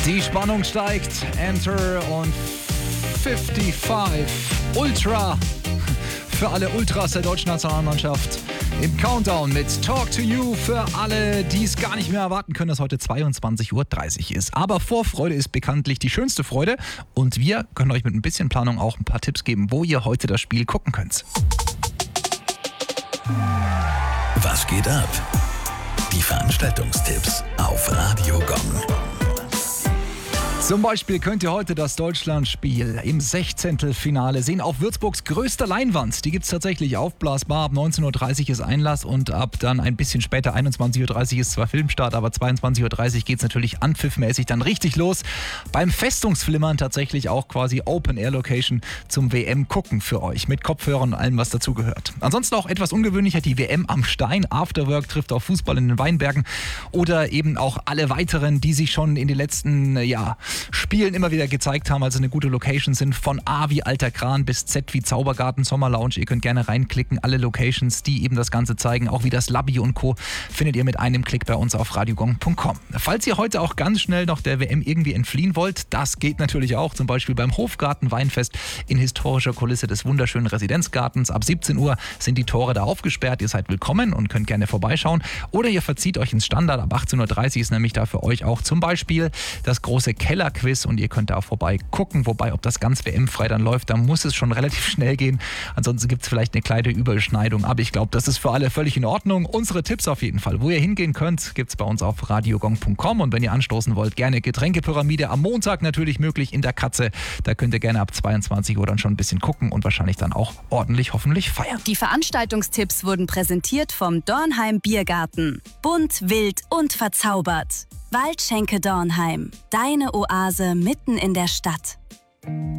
Die Spannung steigt. Enter und 55 Ultra. Für alle Ultras der deutschen Nationalmannschaft im Countdown mit Talk to You für alle, die es gar nicht mehr erwarten können, dass heute 22:30 Uhr ist. Aber Vorfreude ist bekanntlich die schönste Freude und wir können euch mit ein bisschen Planung auch ein paar Tipps geben, wo ihr heute das Spiel gucken könnt. Was geht ab? Die Veranstaltungstipps auf Radio Gong. Zum Beispiel könnt ihr heute das Deutschlandspiel im Sechzehntelfinale sehen auf Würzburgs größter Leinwand. Die gibt es tatsächlich aufblasbar. Ab 19:30 Uhr ist Einlass und ab dann ein bisschen später, 21:30 Uhr ist zwar Filmstart, aber 22:30 Uhr geht es natürlich anpfiffmäßig dann richtig los. Beim Festungsflimmern tatsächlich auch quasi Open-Air-Location zum WM-Gucken für euch. Mit Kopfhörern und allem, was dazugehört. Ansonsten auch etwas ungewöhnlicher, die WM am Stein. Afterwork trifft auf Fußball in den Weinbergen. Oder eben auch alle weiteren, die sich schon in den letzten, Spielen immer wieder gezeigt haben, also eine gute Location sind, von A wie Alter Kran bis Z wie Zaubergarten, Sommerlounge. Ihr könnt gerne reinklicken, alle Locations, die eben das Ganze zeigen, auch wie das Labby und Co. findet ihr mit einem Klick bei uns auf radiogong.com. Falls ihr heute auch ganz schnell noch der WM irgendwie entfliehen wollt, das geht natürlich auch, zum Beispiel beim Hofgarten Weinfest in historischer Kulisse des wunderschönen Residenzgartens. Ab 17 Uhr sind die Tore da aufgesperrt, ihr seid willkommen und könnt gerne vorbeischauen. Oder ihr verzieht euch ins Standard, ab 18:30 Uhr ist nämlich da für euch auch zum Beispiel das große Kellerquiz und ihr könnt da vorbei gucken, wobei ob das ganz WM-frei dann läuft, da muss es schon relativ schnell gehen. Ansonsten gibt es vielleicht eine kleine Überschneidung, aber ich glaube, das ist für alle völlig in Ordnung. Unsere Tipps auf jeden Fall, wo ihr hingehen könnt, gibt es bei uns auf radiogong.com und wenn ihr anstoßen wollt, gerne Getränkepyramide am Montag natürlich möglich in der Katze. Da könnt ihr gerne ab 22 Uhr dann schon ein bisschen gucken und wahrscheinlich dann auch ordentlich hoffentlich feiern. Die Veranstaltungstipps wurden präsentiert vom Dornheim Biergarten. Bunt, wild und verzaubert. Waldschenke Dornheim. Deine Oase mitten in der Stadt.